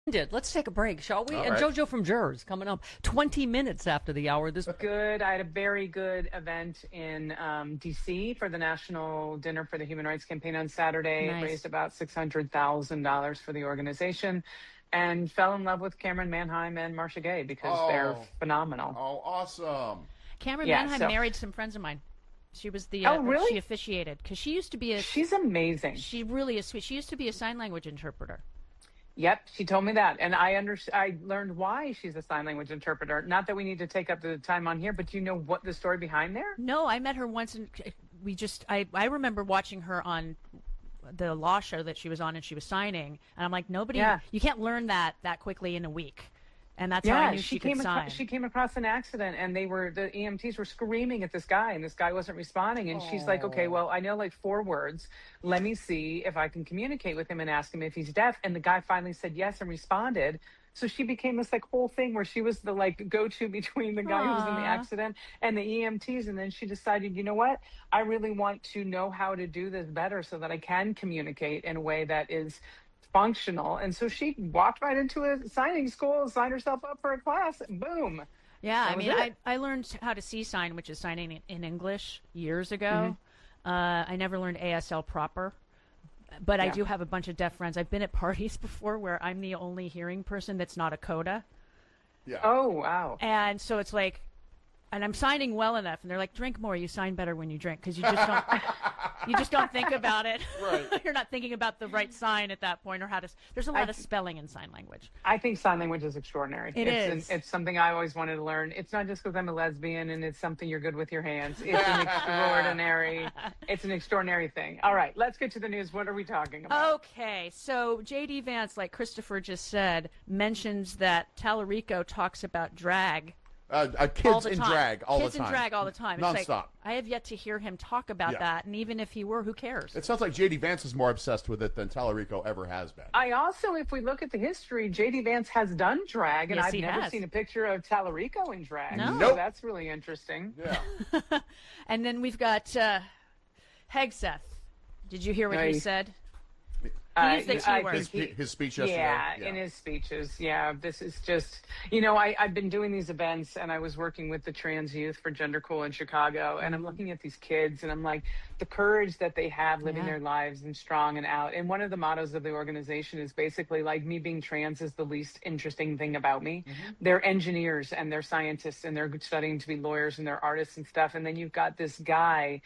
Let's take a break, shall we? All And right. JoJo from Jurors coming up 20 minutes after the hour. This Good. I had a very good event in DC for the National Dinner for the Human Rights Campaign on Saturday. Nice. Raised about $600,000 for the organization and fell in love with Cameron Manheim and Marcia Gay because they're phenomenal. Oh, awesome. Cameron Yeah, Manheim so- married some friends of mine. She was the Oh, really? she officiated because she used to be a She's amazing. she really is sweet. She used to be a sign language interpreter. Yep, she told me that, and I learned why she's a sign language interpreter. Not that we need to take up the time on here, but do you know what the story behind there? No, I met her once, and I remember watching her on the law show that she was on, and she was signing, and I'm like, you can't learn that quickly in a week, and that's how I knew she could sign. She came across an accident, and the EMTs were screaming at this guy, and this guy wasn't responding. And she's like, okay, well, I know like 4 words. Let me see if I can communicate with him and ask him if he's deaf. And the guy finally said yes and responded. So she became this like whole thing where she was the like go-to between the guy who was in the accident and the EMTs. And then she decided, you know what? I really want to know how to do this better so that I can communicate in a way that is functional. And so she walked right into a signing school, signed herself up for a class, and boom. Yeah, That I was mean, it. I learned how to sign, which is signing in English, years ago. I never learned ASL proper, but I Yeah. do have a bunch of deaf friends. I've been at parties before where I'm the only hearing person that's not a coda. Yeah. Oh, wow. And so it's like, and I'm signing well enough, and they're like, drink more. You sign better when you drink because you just don't think about it. Right. You're not thinking about the right sign at that point or how to. There's a lot of spelling in sign language. I think sign language is extraordinary. It's It's something I always wanted to learn. It's not just because I'm a lesbian and it's something you're good with your hands. It's an extraordinary thing. All right, let's get to the news. What are we talking about? Okay, so J.D. Vance, like Christopher just said, mentions that Tallarico talks about drag. All Kids the in time. drag all Kids the time. in drag all the time. It's Nonstop. like, I have yet to hear him talk about Yeah. that, and even if he were, who cares? It sounds like J.D. Vance is more obsessed with it than Tallarico ever has been. I also, if we look at the history, J.D. Vance has done drag, and Yes, I've he never has. seen a picture of Tallarico in drag. No. So Nope. that's really interesting. Yeah. And then we've got Hegseth. Did you hear what he Nice. said? He used the T I word. think His speech yesterday. Yeah, in his speeches. Yeah, this is just, I've been doing these events and I was working with the trans youth for Gender Cool in Chicago. And I'm looking at these kids and I'm like, the courage that they have living their lives and strong and out. And one of the mottos of the organization is basically like, me being trans is the least interesting thing about me. They're engineers and they're scientists and they're studying to be lawyers and they're artists and stuff. And then you've got this guy,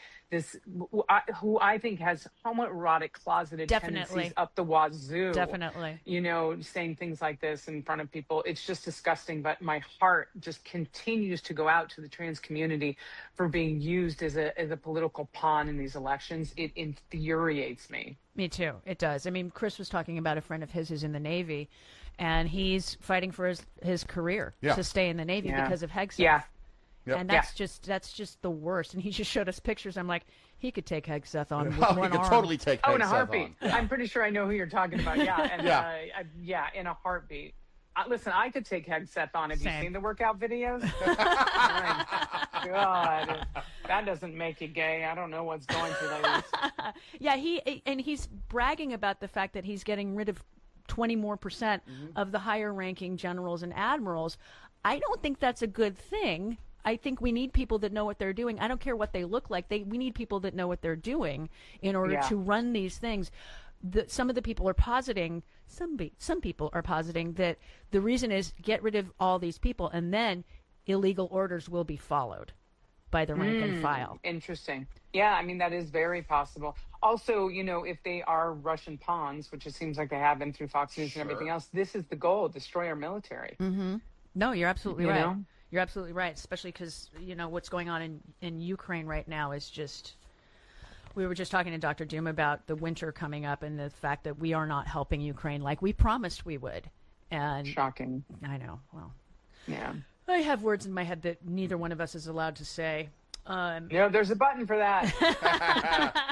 who I think has homoerotic closeted Definitely. tendencies up the wazoo. Definitely. Saying things like this in front of people. It's just disgusting. But my heart just continues to go out to the trans community for being used as a political pawn in these elections. It infuriates me. Me too. It does. I mean, Chris was talking about a friend of his who's in the Navy, and he's fighting for his career to stay in the Navy because of Hegseth. Yeah. Yep. And that's just the worst. And he just showed us pictures. I'm like, he could take Hegseth on with Oh, he one could arm. totally take Oh, in a Hegseth heartbeat. on. I'm pretty sure I know who you're talking about. Yeah. And, Yeah. in a heartbeat. Listen, I could take Hegseth on. Have Same. you seen the workout videos? My God, that doesn't make you gay. I don't know what's going through ladies. Yeah, he's bragging about the fact that he's getting rid of 20 more percent of the higher ranking generals and admirals. I don't think that's a good thing. I think we need people that know what they're doing. I don't care what they look like. We need people that know what they're doing in order to run these things. Some of the people are positing, some people are positing that the reason is get rid of all these people and then illegal orders will be followed by the rank and file. Interesting. Yeah, I mean, that is very possible. Also, if they are Russian pawns, which it seems like they have been through Fox News and everything else, this is the goal, destroy our military. No, you're absolutely You right. know? You're absolutely right, especially because, what's going on in Ukraine right now is just... We were just talking to Dr. Doom about the winter coming up and the fact that we are not helping Ukraine like we promised we would. And Shocking. I know. Well, Yeah. I have words in my head that neither one of us is allowed to say. There's a button for that.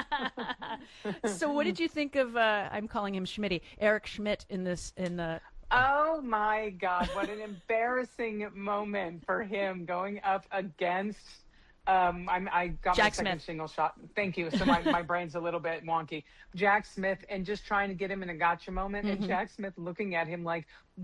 So what did you think of, I'm calling him Schmitty, Eric Schmidt in the... Oh my God, what an embarrassing moment for him going up against I got Jack my second Smith. single shot. Thank you. So my brain's a little bit wonky. Jack Smith, and just trying to get him in a gotcha moment, and Jack Smith looking at him like,